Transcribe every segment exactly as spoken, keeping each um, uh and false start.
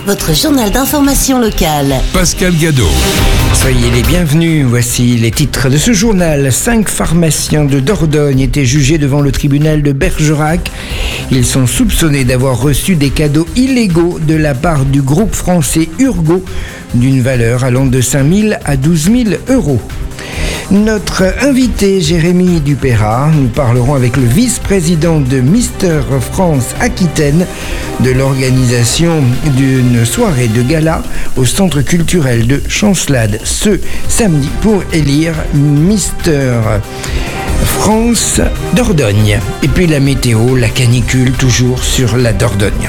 votre journal d'information locale. Pascal Gadot. Soyez les bienvenus, voici les titres de ce journal. Cinq pharmaciens de Dordogne étaient jugés devant le tribunal de Bergerac. Ils sont soupçonnés d'avoir reçu des cadeaux illégaux de la part du groupe français Urgo d'une valeur allant de cinq mille à douze mille euros. Notre invité Jérémy Dupeyrat, nous parlerons avec le vice-président de Mister France Aquitaine de l'organisation d'une soirée de gala au centre culturel de Chancelade ce samedi pour élire Mister France Dordogne. Et puis la météo, la canicule toujours sur la Dordogne.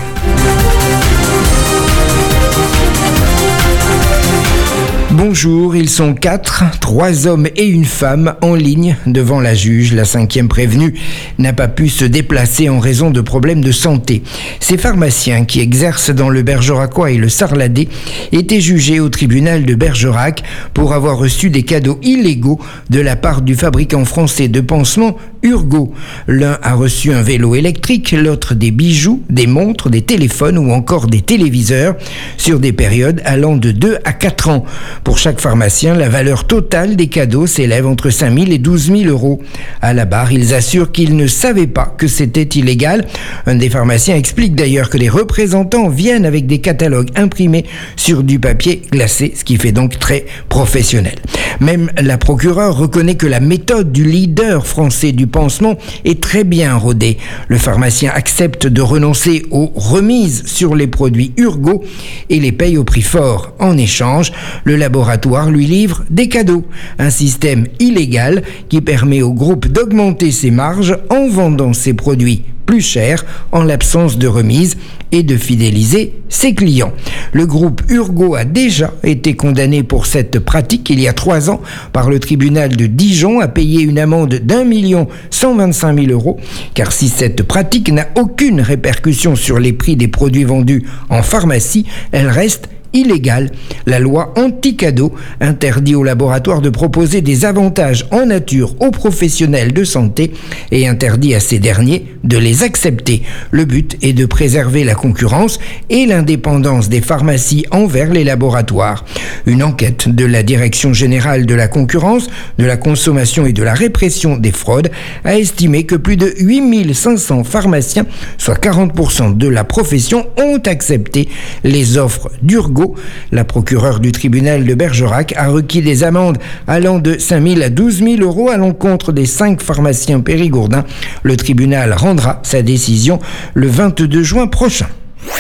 Bonjour, ils sont quatre, trois hommes et une femme en ligne devant la juge. La cinquième prévenue n'a pas pu se déplacer en raison de problèmes de santé. Ces pharmaciens qui exercent dans le Bergeracois et le Sarladais étaient jugés au tribunal de Bergerac pour avoir reçu des cadeaux illégaux de la part du fabricant français de pansements Urgo. L'un a reçu un vélo électrique, l'autre des bijoux, des montres, des téléphones ou encore des téléviseurs sur des périodes allant de deux à quatre ans. Pour chaque pharmacien, la valeur totale des cadeaux s'élève entre cinq mille et douze mille euros. À la barre, ils assurent qu'ils ne savaient pas que c'était illégal. Un des pharmaciens explique d'ailleurs que les représentants viennent avec des catalogues imprimés sur du papier glacé, ce qui fait donc très professionnel. Même la procureure reconnaît que la méthode du leader français du pansement est très bien rodée. Le pharmacien accepte de renoncer aux remises sur les produits Urgo et les paye au prix fort. En échange, le laboratoire lui livre des cadeaux. Un système illégal qui permet au groupe d'augmenter ses marges en vendant ses produits plus cher en l'absence de remise et de fidéliser ses clients. Le groupe Urgo a déjà été condamné pour cette pratique il y a trois ans par le tribunal de Dijon à payer une amende d'un million cent vingt-cinq mille euros car si cette pratique n'a aucune répercussion sur les prix des produits vendus en pharmacie, elle reste illégale. La loi anti-cadeau interdit aux laboratoires de proposer des avantages en nature aux professionnels de santé et interdit à ces derniers de les accepter. Le but est de préserver la concurrence et l'indépendance des pharmacies envers les laboratoires. Une enquête de la Direction générale de la concurrence, de la consommation et de la répression des fraudes a estimé que plus de huit mille cinq cents pharmaciens, soit quarante pour cent de la profession, ont accepté les offres d'Urgo. La procureure du tribunal de Bergerac a requis des amendes allant de cinq mille à douze mille euros à l'encontre des cinq pharmaciens périgourdins. Le tribunal rendra sa décision le vingt-deux juin prochain.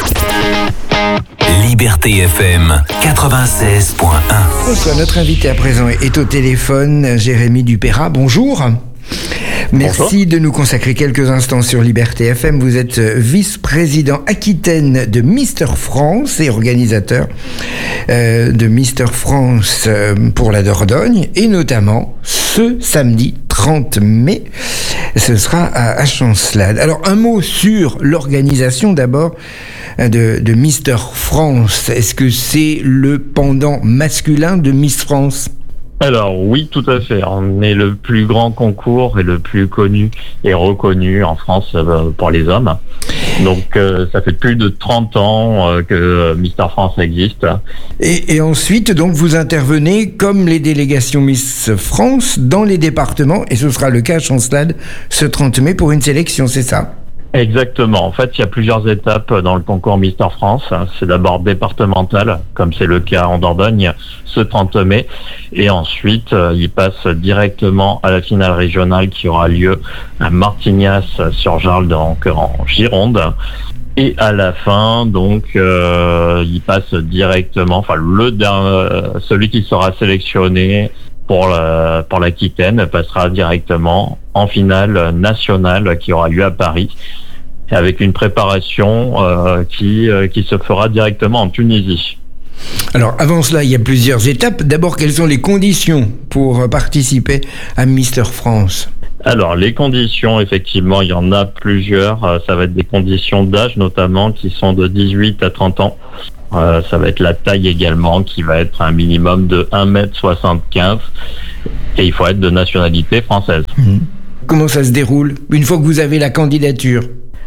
Liberté F M quatre-vingt-seize point un. Bonsoir, notre invité à présent est au téléphone, Jérémy Dupeyrat. Bonjour. Merci Bonjour. De nous consacrer quelques instants sur Liberté F M. Vous êtes vice-président Aquitaine de Mister France et organisateur euh, de Mister France euh, pour la Dordogne et notamment ce samedi trente mai, ce sera à, à Chancelade. Alors un mot sur l'organisation d'abord de, de Mister France. Est-ce que c'est le pendant masculin de Miss France ? Alors oui, tout à fait. On est le plus grand concours et le plus connu et reconnu en France euh, pour les hommes. Donc euh, ça fait plus de trente ans euh, que Mister France existe. Et, et ensuite, donc vous intervenez comme les délégations Miss France dans les départements, et ce sera le cas à Chancelade ce trente mai pour une sélection, c'est ça ? Exactement. En fait, il y a plusieurs étapes dans le concours Mister France. C'est d'abord départemental, comme c'est le cas en Dordogne, ce trente mai. Et ensuite, il passe directement à la finale régionale qui aura lieu à Martignas-sur-Jarle, donc en Gironde. Et à la fin, donc, euh, il passe directement, enfin, le dernier, celui qui sera sélectionné pour la, pour l'Aquitaine passera directement en finale nationale qui aura lieu à Paris, avec une préparation euh, qui, euh, qui se fera directement en Tunisie. Alors, avant cela, il y a plusieurs étapes. D'abord, quelles sont les conditions pour participer à Mister France ? Alors, les conditions, effectivement, il y en a plusieurs. Ça va être des conditions d'âge, notamment, qui sont de dix-huit à trente ans. Euh, ça va être la taille également, qui va être un minimum de un mètre soixante-quinze. Et il faut être de nationalité française. Mmh. Comment ça se déroule une fois que vous avez la candidature ?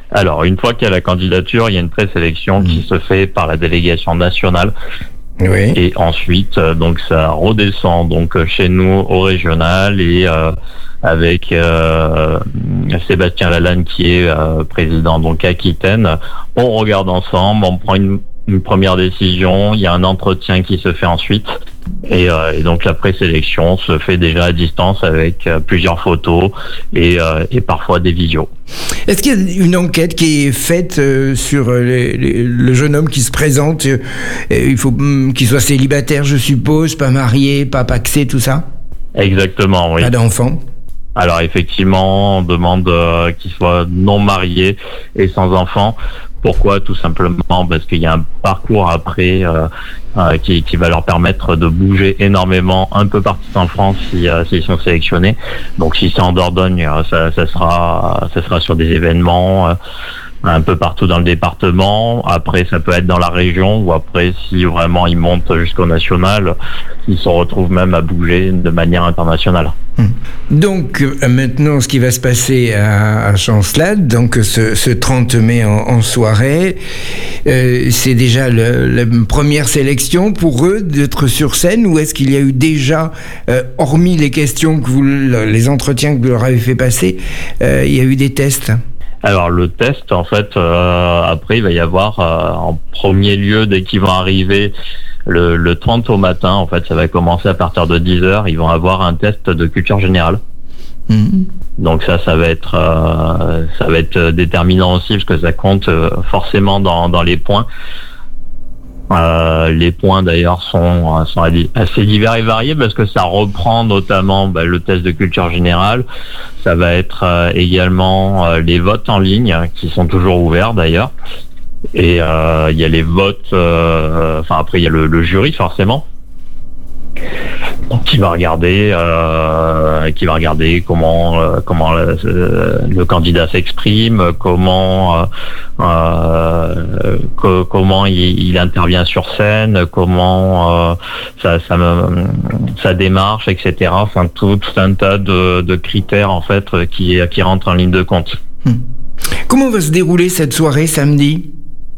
Alors, une fois qu'il y a la candidature, il y a une présélection mmh. qui se fait par la délégation nationale. Oui. Et ensuite, euh, donc ça redescend donc chez nous au régional et euh, avec euh, Sébastien Lalanne qui est euh, président donc Aquitaine, on regarde ensemble, on prend une, une première décision, il y a un entretien qui se fait ensuite et, euh, et donc la présélection se fait déjà à distance avec euh, plusieurs photos et, euh, et parfois des visios. Est-ce qu'il y a une enquête qui est faite euh, sur les, les, le jeune homme qui se présente euh, il faut mm, qu'il soit célibataire, je suppose, pas marié, pas paxé, tout ça? Exactement, oui. Pas d'enfant? Alors effectivement, on demande euh, qu'il soit non marié et sans enfant. Pourquoi? Tout simplement parce qu'il y a un parcours après euh, euh, qui, qui va leur permettre de bouger énormément un peu partout en France si, euh, s'ils sont sélectionnés. Donc si c'est en Dordogne, ça, ça sera ça sera sur des événements euh, un peu partout dans le département. Après, ça peut être dans la région ou après, si vraiment ils montent jusqu'au national, ils se retrouvent même à bouger de manière internationale. Donc euh, maintenant, ce qui va se passer à, à Chancelade, donc ce, ce trente mai en, en soirée, euh, c'est déjà le, la première sélection pour eux d'être sur scène, ou est-ce qu'il y a eu déjà, euh, hormis les questions que vous, les entretiens que vous leur avez fait passer, euh, il y a eu des tests? Alors le test, en fait, euh, après il va y avoir euh, en premier lieu, dès qu'ils vont arriver le, le trente au matin, en fait ça va commencer à partir de dix heures, ils vont avoir un test de culture générale. Mmh. Donc ça, ça va être euh, ça va être déterminant aussi parce que ça compte euh, forcément dans, dans les points. Euh, les points d'ailleurs sont, sont assez divers et variés parce que ça reprend notamment bah, le test de culture générale. Ça va être euh, également euh, les votes en ligne qui sont toujours ouverts d'ailleurs. Et il euh, y a les votes, euh, enfin après il y a le, le jury forcément. Donc, qui va regarder, euh, qui va regarder comment euh, comment le, le candidat s'exprime, comment euh, euh, co- comment il, il intervient sur scène, comment euh, ça, ça sa démarche, et cetera. Enfin tout, tout un tas de, de critères en fait qui qui rentrent en ligne de compte. Hum. Comment va se dérouler cette soirée samedi?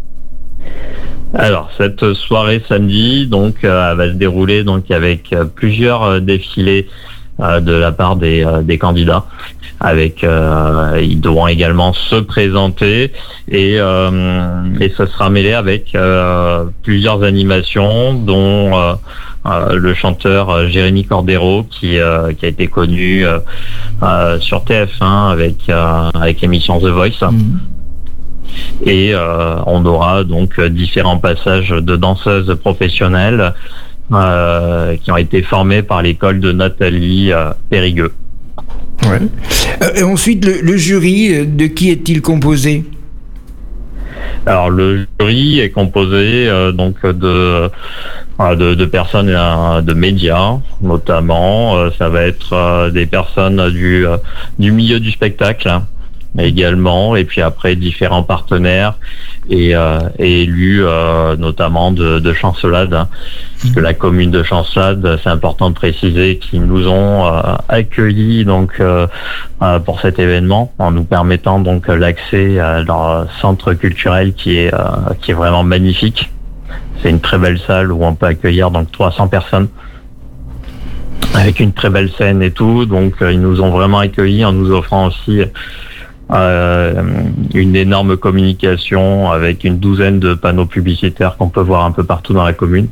Alors cette soirée samedi, donc, euh, va se dérouler donc avec euh, plusieurs euh, défilés euh, de la part des, euh, des candidats. Avec, euh, ils devront également se présenter et euh, et ce sera mêlé avec euh, plusieurs animations, dont euh, euh, le chanteur euh, Jérémy Cordero qui euh, qui a été connu euh, euh, sur T F un avec euh, avec l'émission The Voice. Mmh. Et euh, on aura donc différents passages de danseuses professionnelles euh, qui ont été formées par l'école de Nathalie euh, Périgueux. Ouais. Euh, et ensuite, le, le jury, de qui est-il composé? Alors le jury est composé euh, donc de, de de personnes euh, de médias notamment. Euh, ça va être euh, des personnes du euh, du milieu du spectacle également, et puis après différents partenaires et, euh, et élus euh, notamment de, de Chancelade, hein, parce que la commune de Chancelade, c'est important de préciser qu'ils nous ont euh, accueillis donc euh, euh, pour cet événement en nous permettant donc l'accès à leur centre culturel qui est euh, qui est vraiment magnifique. C'est une très belle salle où on peut accueillir donc trois cents personnes avec une très belle scène et tout, donc euh, ils nous ont vraiment accueillis en nous offrant aussi Euh, une énorme communication avec une douzaine de panneaux publicitaires qu'on peut voir un peu partout dans la commune.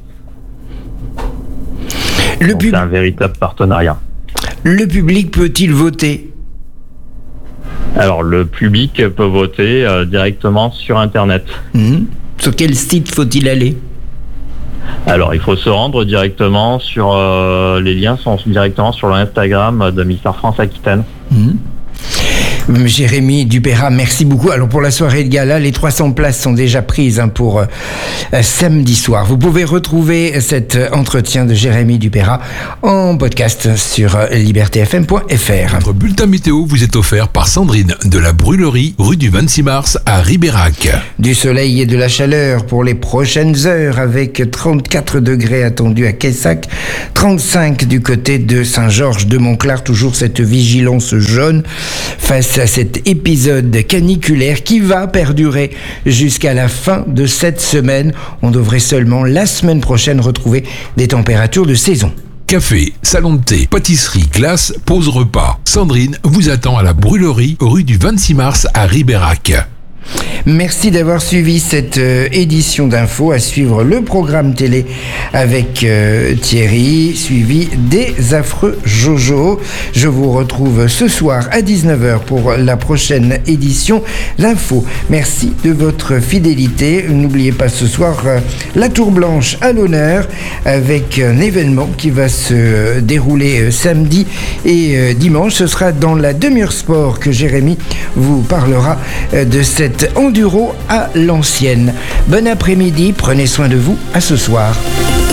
Le pub... C'est un véritable partenariat. Le public peut-il voter? Alors le public peut voter euh, directement sur Internet. Mmh. Sur quel site faut-il aller? Alors il faut se rendre directement sur euh, les liens sont directement sur l'Instagram de Mister France Aquitaine. Mmh. Jérémy Dupeyrat, merci beaucoup. Alors pour la soirée de gala, les trois cents places sont déjà prises hein, pour euh, samedi soir. Vous pouvez retrouver cet entretien de Jérémy Dupeyrat en podcast sur liberté f m point f r. Notre bulletin météo vous est offert par Sandrine de la Brûlerie, rue du vingt-six mars à Ribérac. Du soleil et de la chaleur pour les prochaines heures avec trente-quatre degrés attendus à Quessac, trente-cinq du côté de Saint-Georges de Montclar, toujours cette vigilance jaune face à cet épisode caniculaire qui va perdurer jusqu'à la fin de cette semaine. On devrait seulement la semaine prochaine retrouver des températures de saison. Café, salon de thé, pâtisserie, glace, pause repas. Sandrine vous attend à la brûlerie rue du vingt-six mars à Ribérac. Merci d'avoir suivi cette euh, édition d'info. À suivre le programme télé avec euh, Thierry, suivi des affreux Jojo. Je vous retrouve ce soir à dix-neuf heures pour la prochaine édition l'info. Merci de votre fidélité. N'oubliez pas ce soir euh, la Tour Blanche à l'honneur avec un événement qui va se dérouler euh, samedi et euh, dimanche. Ce sera dans la demi-heure sport que Jérémy vous parlera euh, de cette enduro à l'ancienne. Bon après-midi, prenez soin de vous, à ce soir.